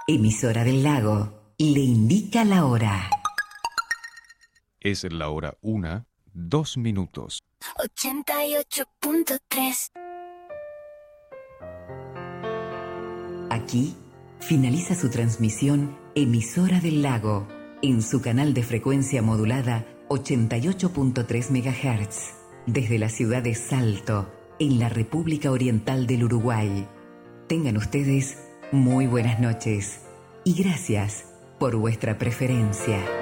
Emisora del Lago le indica la hora. Es la hora 1:02. 88.3. Aquí finaliza su transmisión Emisora del Lago en su canal de frecuencia modulada 88.3 MHz desde la ciudad de Salto, en la República Oriental del Uruguay. Tengan ustedes muy buenas noches y gracias por vuestra preferencia.